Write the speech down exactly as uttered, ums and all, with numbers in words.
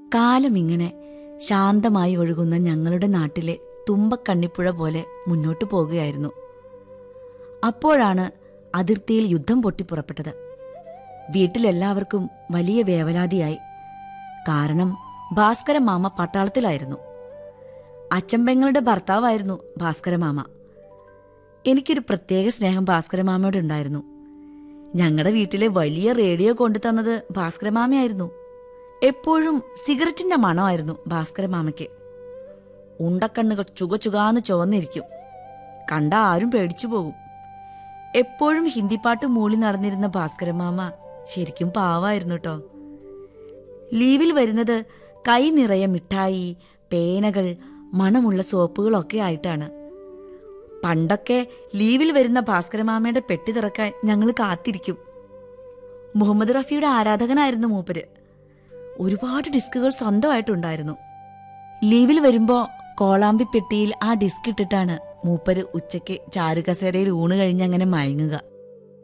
കാലമിങ്ങനെ ശാന്തമായി ഒഴുകുന്ന ഞങ്ങളുടെ നാട്ടിലെ തുമ്പക്കണ്ണിപ്പുഴ പോലെ മുന്നോട്ടു പോകുകയായിരുന്നു. അപ്പോഴാണ് അതിർത്തിയിൽ യുദ്ധം പൊട്ടിപ്പുറപ്പെട്ടത്. വീട്ടിലെല്ലാവർക്കും വലിയ വേവലാതിയായി. കാരണം ഭാസ്കര മാമ പട്ടാളത്തിലായിരുന്നു. അച്ചമ്പങ്ങളുടെ ഭർത്താവായിരുന്നു ഭാസ്കര മാമ. എനിക്കൊരു പ്രത്യേക സ്നേഹം ഭാസ്കര മാമയോടുണ്ടായിരുന്നു. ഞങ്ങളുടെ വീട്ടിലെ വലിയ റേഡിയോ കൊണ്ടു തന്നത് ഭാസ്കര മാമയായിരുന്നു. എപ്പോഴും സിഗരറ്റിന്റെ മണമായിരുന്നു ഭാസ്കര മാമയ്ക്ക്. ഉണ്ടക്കണ്ണുകൾ ചുകചുകാന്ന് ചുവന്നിരിക്കും. കണ്ട ആരും പേടിച്ചു പോകും. എപ്പോഴും ഹിന്ദിപ്പാട്ട് മൂളി നടന്നിരുന്ന ഭാസ്കര മാമ ശരിക്കും പാവായിരുന്നു കേട്ടോ. ലീവിൽ വരുന്നത് കൈ നിറയെ മിഠായി, പേനകൾ, മണമുള്ള സോപ്പുകളൊക്കെ ആയിട്ടാണ്. പണ്ടൊക്കെ ലീവിൽ വരുന്ന ഭാസ്കര മാമയുടെ പെട്ടി തുറക്കാൻ ഞങ്ങൾ കാത്തിരിക്കും. മുഹമ്മദ് റഫിയുടെ ആരാധകനായിരുന്നു മൂപ്പര്. ഒരുപാട് ഡിസ്കുകൾ സ്വന്തമായിട്ടുണ്ടായിരുന്നു. ലീവിൽ വരുമ്പോ കോളാമ്പി പെട്ടിയിൽ ആ ഡിസ്ക് ഇട്ടിട്ടാണ് മൂപ്പര് ഉച്ചയ്ക്ക് ചാരുകസേരയിൽ ഊണ് കഴിഞ്ഞങ്ങനെ മയങ്ങുക.